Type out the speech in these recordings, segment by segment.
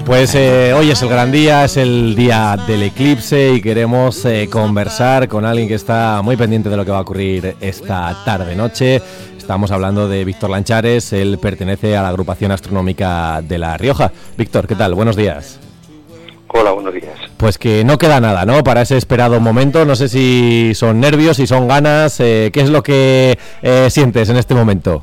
Pues hoy es el gran día, es el día del eclipse y queremos conversar con alguien que está muy pendiente de lo que va a ocurrir esta tarde-noche. Estamos hablando de Víctor Lanchares, él pertenece a la agrupación astronómica de La Rioja. Víctor, ¿qué tal? Buenos días. Hola, buenos días. Pues que no queda nada, ¿no? Para ese esperado momento, no sé si son nervios, si son ganas, ¿qué es lo que sientes en este momento?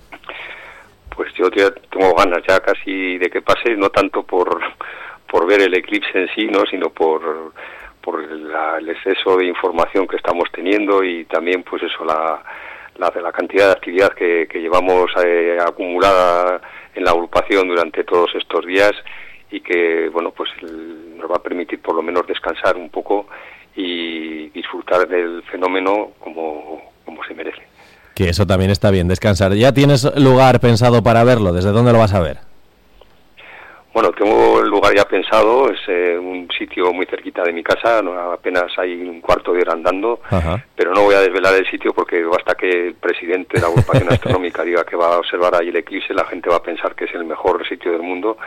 Pues yo tengo ganas ya casi de que pase, no tanto por ver el eclipse en sí, no, sino por el exceso de información que estamos teniendo y también pues eso, la cantidad de actividad que llevamos acumulada en la agrupación durante todos estos días y que, bueno, pues nos va a permitir por lo menos descansar un poco y disfrutar del fenómeno como se merece. Que eso también está bien, descansar. ¿Ya tienes lugar pensado para verlo? ¿Desde dónde lo vas a ver? Bueno, tengo el lugar ya pensado, es un sitio muy cerquita de mi casa, apenas hay un cuarto de hora andando. Ajá. Pero no voy a desvelar el sitio porque basta que el presidente de la agrupación astronómica diga que va a observar ahí el eclipse, la gente va a pensar que es el mejor sitio del mundo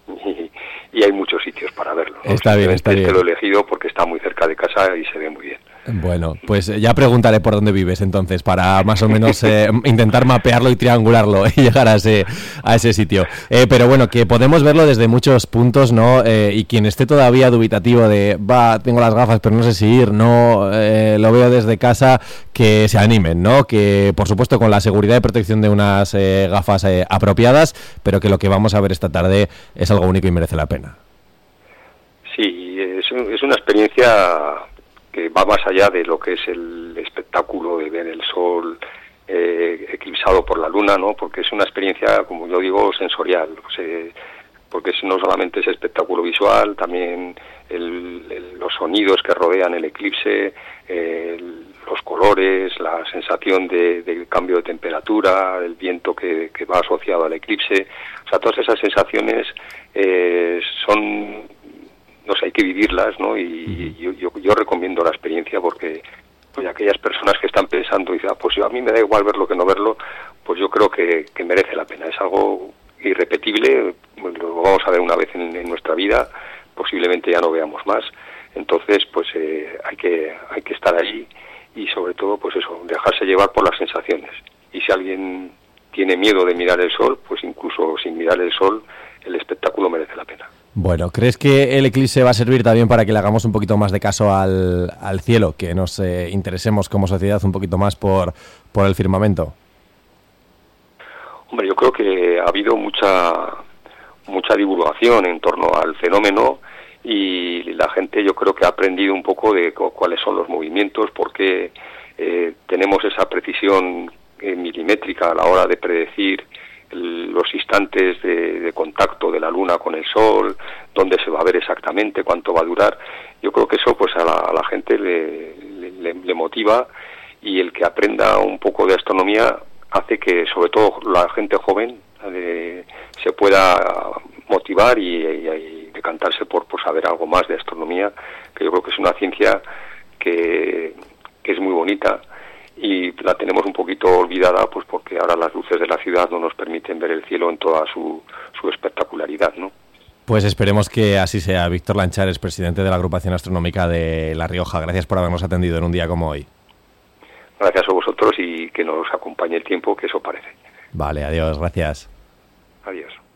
y hay muchos sitios para verlo, ¿no? Está bien. Lo he elegido porque está muy cerca de casa y se ve muy bien. Bueno, pues ya preguntaré por dónde vives entonces para más o menos intentar mapearlo y triangularlo y llegar a ese sitio. Pero bueno, que podemos verlo desde muchos puntos, ¿no? Y quien esté todavía dubitativo de, tengo las gafas pero no sé si ir, no, lo veo desde casa, que se animen, ¿no? Que por supuesto con la seguridad y protección de unas gafas apropiadas, pero que lo que vamos a ver esta tarde es algo único y merece la pena. Sí, es una experiencia que va más allá de lo que es el espectáculo de ver el sol eclipsado por la luna, ¿no? Porque es una experiencia, como yo digo, sensorial, porque no solamente es espectáculo visual, también los sonidos que rodean el eclipse, los colores, la sensación de cambio de temperatura, el viento que va asociado al eclipse, o sea, todas esas sensaciones son, no sé, hay que vivirlas, ¿no? Y yo recomiendo la experiencia porque pues aquellas personas que están pensando y dicen, pues a mí me da igual verlo que no verlo, pues yo creo que merece la pena. Es algo irrepetible, lo vamos a ver una vez en nuestra vida, posiblemente ya no veamos más. Entonces, pues hay que estar allí y sobre todo, pues eso, dejarse llevar por las sensaciones. Y si alguien tiene miedo de mirar el sol, pues incluso sin mirar el sol, el espectáculo merece la pena. Bueno, ¿crees que el eclipse va a servir también para que le hagamos un poquito más de caso al cielo, que nos interesemos como sociedad un poquito más por el firmamento? Hombre, yo creo que ha habido mucha divulgación en torno al fenómeno y la gente yo creo que ha aprendido un poco de cuáles son los movimientos, porque tenemos esa precisión milimétrica a la hora de predecir los instantes de contacto de la luna con el sol, dónde se va a ver exactamente, cuánto va a durar. Yo creo que eso pues a la gente le motiva, y el que aprenda un poco de astronomía hace que sobre todo la gente joven se pueda motivar y decantarse por saber algo más de astronomía, que yo creo que es una ciencia que es muy bonita y la tenemos un poquito olvidada, pues porque ahora las luces de la ciudad no nos permiten ver el cielo en toda su espectacularidad, ¿no? Pues esperemos que así sea. Víctor Lanchares, presidente de la agrupación astronómica de La Rioja, gracias por habernos atendido en un día como hoy. Gracias a vosotros y que nos acompañe el tiempo, que eso parece. Vale, adiós, gracias. Adiós.